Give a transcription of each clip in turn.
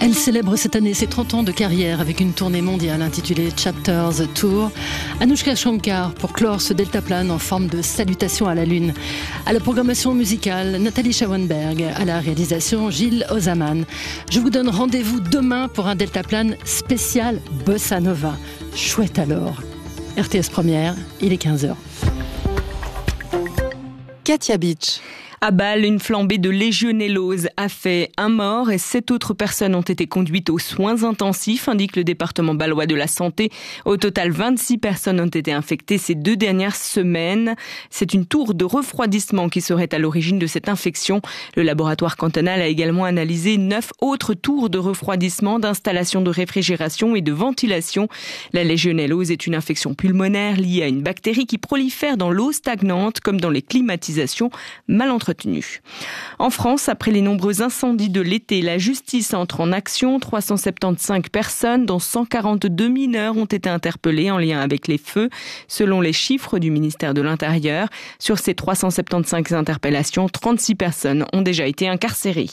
Elle célèbre cette année ses 30 ans de carrière avec une tournée mondiale intitulée Chapters Tour. Anouchka Shankar pour clore ce deltaplane en forme de salutation à la Lune. À la programmation musicale, Nathalie Schauenberg. À la réalisation, Gilles Ozaman. Je vous donne rendez-vous demain pour un deltaplane spécial Bossa Nova. Chouette alors. RTS Première, il est 15h. Katia Beach. À Bâle, une flambée de légionellose a fait un mort et 7 autres personnes ont été conduites aux soins intensifs, indique le département bâlois de la santé. Au total, 26 personnes ont été infectées ces 2 dernières semaines. C'est une tour de refroidissement qui serait à l'origine de cette infection. Le laboratoire cantonal a également analysé 9 autres tours de refroidissement, d'installation de réfrigération et de ventilation. La légionellose est une infection pulmonaire liée à une bactérie qui prolifère dans l'eau stagnante comme dans les climatisations mal entretenues. En France, après les nombreux incendies de l'été, la justice entre en action. 375 personnes, dont 142 mineurs, ont été interpellées en lien avec les feux, selon les chiffres du ministère de l'Intérieur. Sur ces 375 interpellations, 36 personnes ont déjà été incarcérées.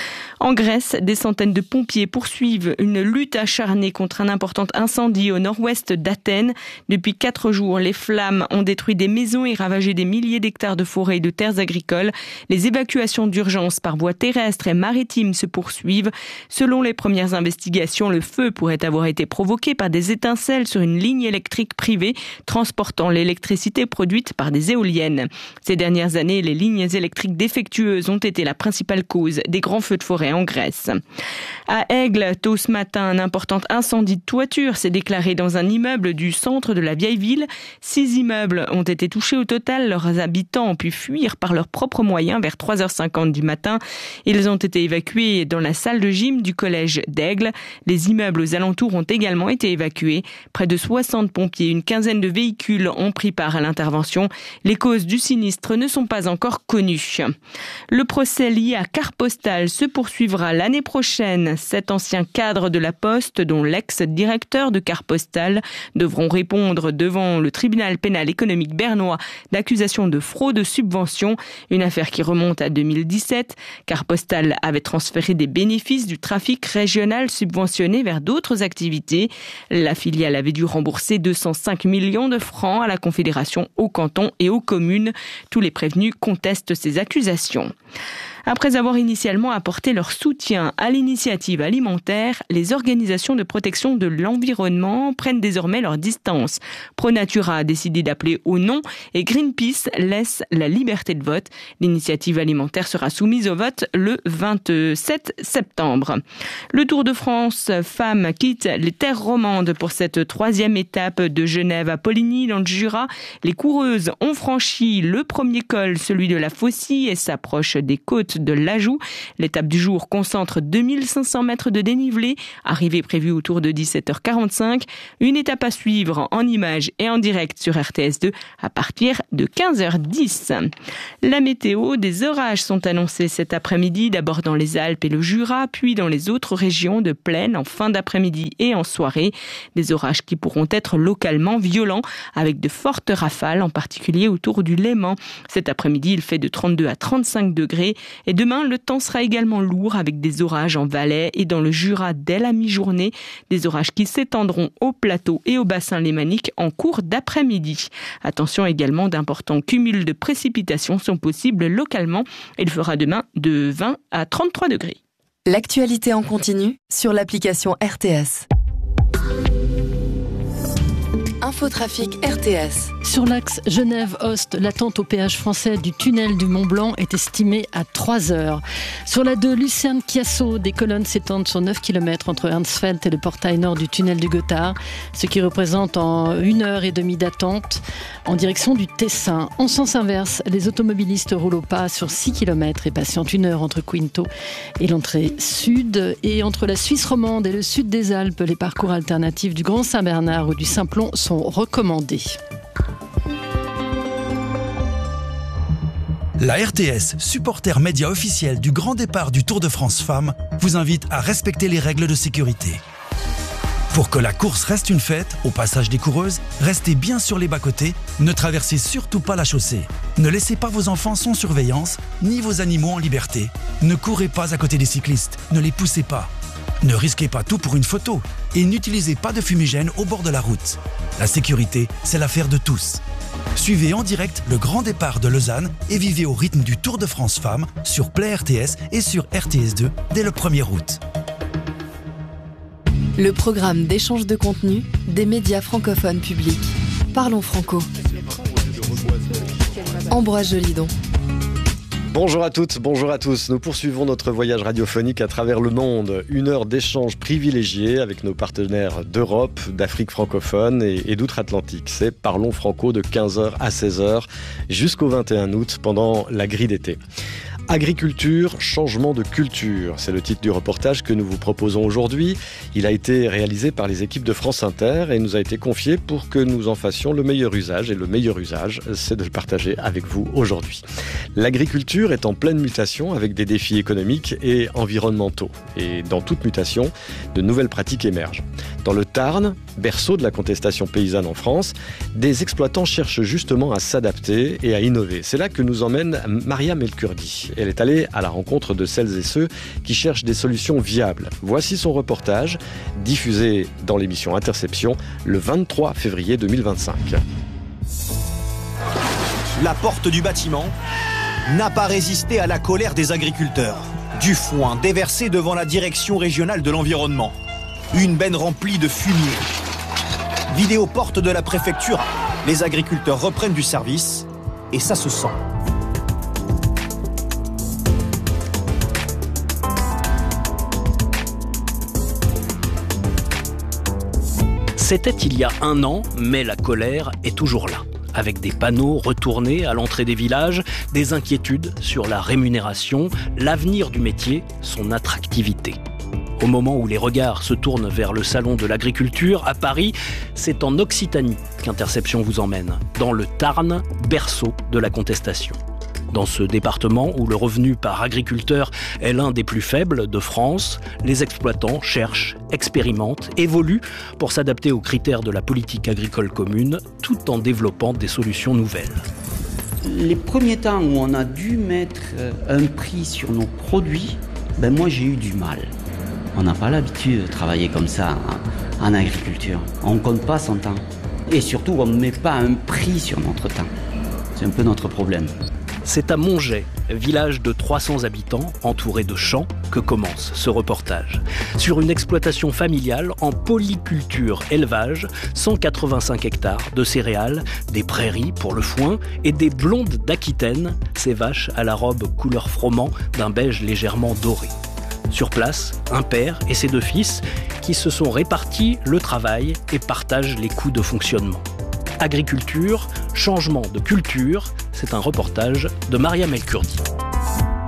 En Grèce, des centaines de pompiers poursuivent une lutte acharnée contre un important incendie au nord-ouest d'Athènes. Depuis 4 jours, les flammes ont détruit des maisons et ravagé des milliers d'hectares de forêts et de terres agricoles. Les évacuations d'urgence par voie terrestre et maritime se poursuivent. Selon les premières investigations, le feu pourrait avoir été provoqué par des étincelles sur une ligne électrique privée transportant l'électricité produite par des éoliennes. Ces dernières années, les lignes électriques défectueuses ont été la principale cause des grands feux de forêt en Grèce. À Aigle, tôt ce matin, un important incendie de toiture s'est déclaré dans un immeuble du centre de la vieille ville. 6 immeubles ont été touchés au total. Leurs habitants ont pu fuir par leurs propres moyens vers 3h50 du matin. Ils ont été évacués dans la salle de gym du collège d'Aigle. Les immeubles aux alentours ont également été évacués. Près de 60 pompiers, une quinzaine de véhicules ont pris part à l'intervention. Les causes du sinistre ne sont pas encore connues. Le procès lié à Carte Postale se poursuivra l'année prochaine. 7 anciens cadres de la Poste, dont l'ex-directeur de Carte Postale, devront répondre devant le tribunal pénal économique bernois d'accusations de fraude de subvention. Une affaire qui remonte à 2017. Carte Postale avait transféré des bénéfices du trafic régional subventionné vers d'autres activités. La filiale avait dû rembourser 205 millions de francs à la Confédération, aux cantons et aux communes. Tous les prévenus contestent ces accusations. Après avoir initialement apporté leur soutien à l'initiative alimentaire, les organisations de protection de l'environnement prennent désormais leur distance. ProNatura a décidé d'appeler au non et Greenpeace laisse la liberté de vote. L'initiative alimentaire sera soumise au vote le 27 septembre. Le Tour de France femmes quitte les terres romandes pour cette 3e étape de Genève à Poligny dans le Jura. Les coureuses ont franchi le premier col, celui de la Faucille, et s'approchent des côtes de l'Ajoux. L'étape du jour concentre 2500 mètres de dénivelé, arrivée prévue autour de 17h45. Une étape à suivre en images et en direct sur RTS2 à partir de 15h10. La météo, des orages sont annoncés cet après-midi, d'abord dans les Alpes et le Jura, puis dans les autres régions de plaine en fin d'après-midi et en soirée. Des orages qui pourront être localement violents, avec de fortes rafales, en particulier autour du Léman. Cet après-midi, il fait de 32 à 35 degrés. Et demain, le temps sera également lourd avec des orages en Valais et dans le Jura dès la mi-journée. Des orages qui s'étendront au plateau et au bassin lémanique en cours d'après-midi. Attention également, d'importants cumuls de précipitations sont possibles localement. Il fera demain de 20 à 33 degrés. L'actualité en continu sur l'application RTS. Infotrafic RTS. Sur l'axe Genève-Ost, l'attente au péage français du tunnel du Mont-Blanc est estimée à 3 heures. Sur la 2 Lucerne-Chiasso, des colonnes s'étendent sur 9 km entre Ernstfeld et le portail nord du tunnel du Gothard, ce qui représente en 1h30 d'attente en direction du Tessin. En sens inverse, les automobilistes roulent au pas sur 6 km et patientent 1 heure entre Quinto et l'entrée sud. Et entre la Suisse romande et le sud des Alpes, les parcours alternatifs du Grand Saint-Bernard ou du Simplon sont recommandés. La RTS, supporter média officiel du grand départ du Tour de France Femmes, vous invite à respecter les règles de sécurité. Pour que la course reste une fête, au passage des coureuses, restez bien sur les bas-côtés, ne traversez surtout pas la chaussée. Ne laissez pas vos enfants sans surveillance, ni vos animaux en liberté. Ne courez pas à côté des cyclistes, ne les poussez pas. Ne risquez pas tout pour une photo et n'utilisez pas de fumigène au bord de la route. La sécurité, c'est l'affaire de tous. Suivez en direct le grand départ de Lausanne et vivez au rythme du Tour de France Femmes sur Play RTS et sur RTS2 dès le 1er août. Le programme d'échange de contenu des médias francophones publics. Parlons Franco. Ambroise Jolidon. Bonjour à toutes, bonjour à tous. Nous poursuivons notre voyage radiophonique à travers le monde. 1 heure d'échange privilégié avec nos partenaires d'Europe, d'Afrique francophone et d'outre-Atlantique. C'est Parlons Franco de 15h à 16h jusqu'au 21 août pendant la grille d'été. Agriculture, changement de culture, c'est le titre du reportage que nous vous proposons aujourd'hui. Il a été réalisé par les équipes de France Inter et nous a été confié pour que nous en fassions le meilleur usage. Et le meilleur usage, c'est de le partager avec vous aujourd'hui. L'agriculture est en pleine mutation avec des défis économiques et environnementaux. Et dans toute mutation, de nouvelles pratiques émergent. Dans le Tarn, berceau de la contestation paysanne en France, des exploitants cherchent justement à s'adapter et à innover. C'est là que nous emmène Mariam El-Kurdi. Elle est allée à la rencontre de celles et ceux qui cherchent des solutions viables. Voici son reportage, diffusé dans l'émission Interception le 23 février 2025. La porte du bâtiment n'a pas résisté à la colère des agriculteurs. Du foin déversé devant la direction régionale de l'environnement. Une benne remplie de fumier. Vidéo porte de la préfecture. Les agriculteurs reprennent du service et ça se sent. C'était il y a 1 an, mais la colère est toujours là. Avec des panneaux retournés à l'entrée des villages, des inquiétudes sur la rémunération, l'avenir du métier, son attractivité. Au moment où les regards se tournent vers le salon de l'agriculture à Paris, c'est en Occitanie qu'Interception vous emmène, dans le Tarn, berceau de la contestation. Dans ce département où le revenu par agriculteur est l'un des plus faibles de France, les exploitants cherchent, expérimentent, évoluent pour s'adapter aux critères de la politique agricole commune, tout en développant des solutions nouvelles. Les premiers temps où on a dû mettre un prix sur nos produits, moi j'ai eu du mal. On n'a pas l'habitude de travailler comme ça en agriculture. On ne compte pas son temps. Et surtout, on ne met pas un prix sur notre temps. C'est un peu notre problème. C'est à Montget, village de 300 habitants, entouré de champs, que commence ce reportage. Sur une exploitation familiale en polyculture-élevage, 185 hectares de céréales, des prairies pour le foin et des blondes d'Aquitaine, ces vaches à la robe couleur froment d'un beige légèrement doré. Sur place, un père et ses 2 fils qui se sont répartis le travail et partagent les coûts de fonctionnement. Agriculture, changement de culture, c'est un reportage de Mariam El-Kurdi.